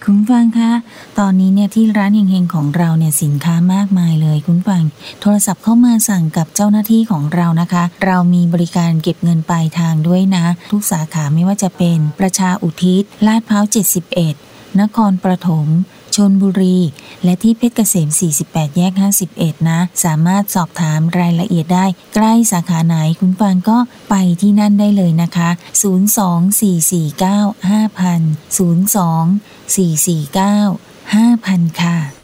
คุณฟังคะตอนนี้เนี่ยที่ร้านเฮงๆของเราเนี่ยสินค้ามากมายเลยคุณฟังโทรศัพท์เข้ามาสั่งกับเจ้าหน้าที่ของเรานะคะเรามีบริการเก็บเงินปลายทางด้วยนะทุกสาขาไม่ว่าจะเป็นประชาอุทิศลาดพร้าว71นครปฐมชลบุรีและที่เพชรเกษม48แยก51นะสามารถสอบถามรายละเอียดได้ใกล้สาขาไหนคุณฟังก็ไปที่นั่นได้เลยนะคะ024495002 449 5,000 ค่ะ